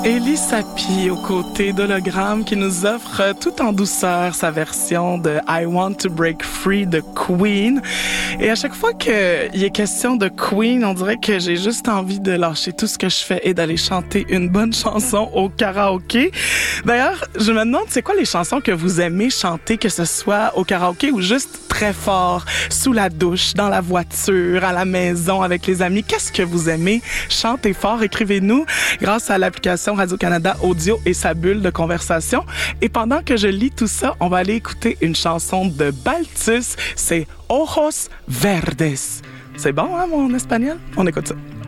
Elie Sapi aux côtés d'Hologramme qui nous offre tout en douceur sa version de I Want to Break Free de Queen. Et à chaque fois qu'il est question de Queen, on dirait que j'ai juste envie de lâcher tout ce que je fais et d'aller chanter une bonne chanson au karaoké. D'ailleurs, je me demande c'est quoi les chansons que vous aimez chanter, que ce soit au karaoké ou juste très fort, sous la douche, dans la voiture, à la maison, avec les amis. Qu'est-ce que vous aimez chanter fort? Écrivez-nous grâce à l'application Radio-Canada Audio et sa bulle de conversation. Et pendant que je lis tout ça, on va aller écouter une chanson de Balthus. C'est Ojos Verdes. C'est bon, hein, mon espagnol? On écoute ça.